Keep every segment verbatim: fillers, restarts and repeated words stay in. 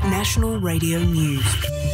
National Radio News.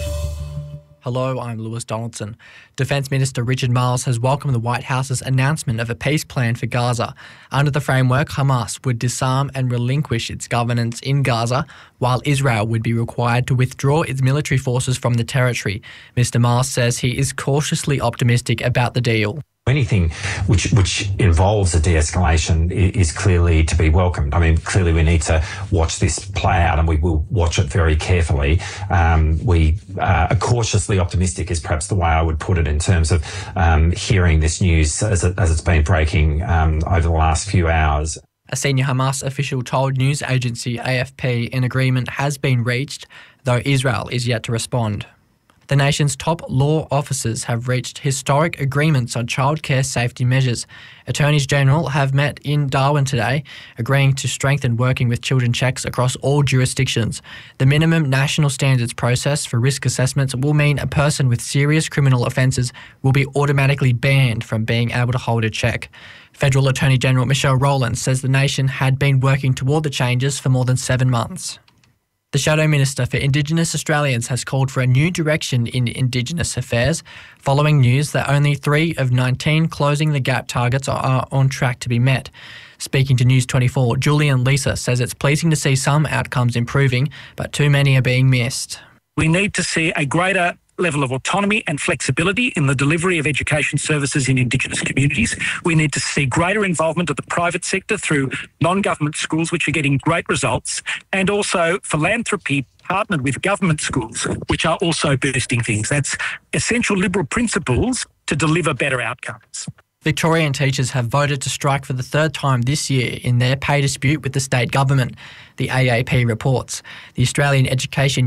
Hello, I'm Lewis Donaldson. Defence Minister Richard Marles has welcomed the White House's announcement of a peace plan for Gaza. Under the framework, Hamas would disarm and relinquish its governance in Gaza, while Israel would be required to withdraw its military forces from the territory. Mister Marles says he is cautiously optimistic about the deal. Anything which which involves a de-escalation is clearly to be welcomed. I mean, clearly we need to watch this play out, and we will watch it very carefully. Um, we uh, are cautiously optimistic is perhaps the way I would put it in terms of um, hearing this news as, it, as it's been breaking um, over the last few hours. A senior Hamas official told news agency A F P an agreement has been reached, though Israel is yet to respond. The nation's top law officers have reached historic agreements on childcare safety measures. Attorneys General have met in Darwin today, agreeing to strengthen working with children checks across all jurisdictions. The minimum national standards process for risk assessments will mean a person with serious criminal offences will be automatically banned from being able to hold a check. Federal Attorney General Michelle Rowland says the nation had been working toward the changes for more than seven months. The Shadow Minister for Indigenous Australians has called for a new direction in Indigenous affairs, following news that only three of nineteen Closing the Gap targets are on track to be met. Speaking to News twenty-four, Julian Lisa says it's pleasing to see some outcomes improving, but too many are being missed. We need to see a greater level of autonomy and flexibility in the delivery of education services in Indigenous communities. We need to see greater involvement of the private sector through non-government schools, which are getting great results, and also philanthropy partnered with government schools, which are also boosting things. That's essential Liberal principles to deliver better outcomes. Victorian teachers have voted to strike for the third time this year in their pay dispute with the state government, the A A P reports. The Australian Education